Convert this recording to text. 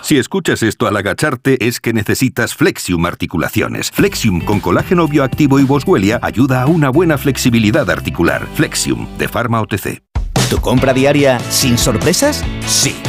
Si escuchas esto al agacharte, es que necesitas Flexium Articulaciones. Flexium con colágeno bioactivo y boswellia ayuda a una buena flexibilidad articular. Flexium, de Pharma OTC. ¿Tu compra diaria sin sorpresas? Sí.